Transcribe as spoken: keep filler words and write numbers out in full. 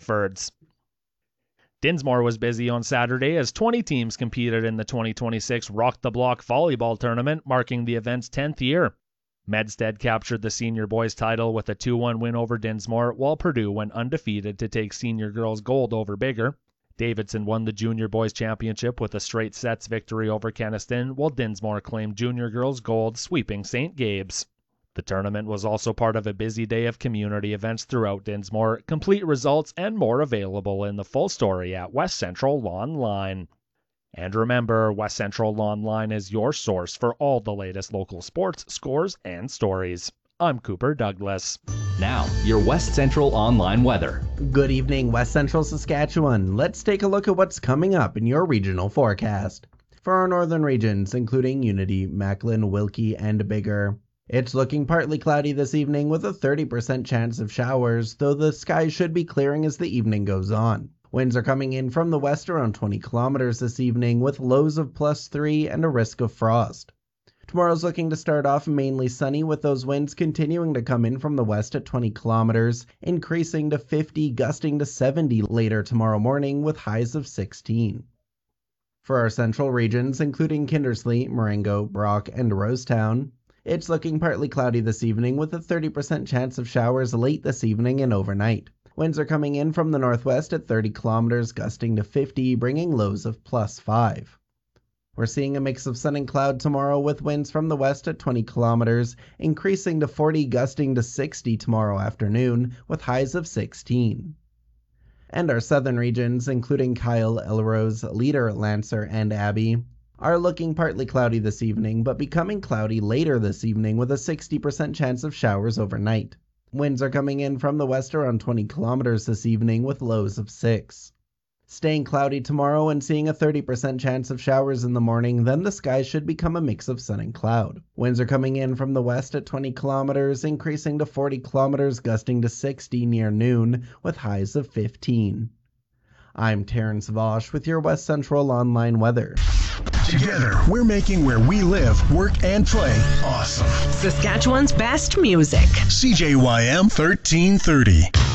Bickfords. Dinsmore was busy on Saturday as twenty teams competed in the twenty twenty-six Rock the Block volleyball tournament, marking the event's tenth year. Medstead captured the senior boys title with a two one win over Dinsmore, while Purdue went undefeated to take senior girls gold over Biggar. Davidson won the junior boys championship with a straight sets victory over Kenaston, while Dinsmore claimed junior girls gold, sweeping Saint Gabe's. The tournament was also part of a busy day of community events throughout Dinsmore. Complete results and more available in the full story at West Central Lawn Line. And remember, West Central Lawn Line is your source for all the latest local sports, scores, and stories. I'm Cooper Douglas. Now, your West Central Online weather. Good evening, West Central Saskatchewan. Let's take a look at what's coming up in your regional forecast. For our northern regions, including Unity, Macklin, Wilkie, and Biggar, it's looking partly cloudy this evening with a thirty percent chance of showers, though the skies should be clearing as the evening goes on. Winds are coming in from the west around twenty kilometers this evening with lows of plus three and a risk of frost. Tomorrow's looking to start off mainly sunny with those winds continuing to come in from the west at twenty kilometers, increasing to fifty, gusting to seventy later tomorrow morning with highs of sixteen. For our central regions, including Kindersley, Marengo, Brock, and Rosetown, it's looking partly cloudy this evening with a thirty percent chance of showers late this evening and overnight. Winds are coming in from the northwest at thirty kilometers, gusting to fifty, bringing lows of plus five. We're seeing a mix of sun and cloud tomorrow with winds from the west at twenty kilometers, increasing to forty, gusting to sixty tomorrow afternoon with highs of sixteen. And our southern regions, including Kyle, Elrose, Leader, Lancer, and Abbey, are looking partly cloudy this evening, but becoming cloudy later this evening with a sixty percent chance of showers overnight. Winds are coming in from the west around twenty kilometers this evening with lows of six. Staying cloudy tomorrow and seeing a thirty percent chance of showers in the morning, then the skies should become a mix of sun and cloud. Winds are coming in from the west at twenty kilometers, increasing to forty kilometers, gusting to sixty near noon with highs of fifteen. I'm Terrence Vosh with your West Central Online weather. Together, we're making where we live, work, and play awesome. Saskatchewan's best music. C J Y M thirteen thirty.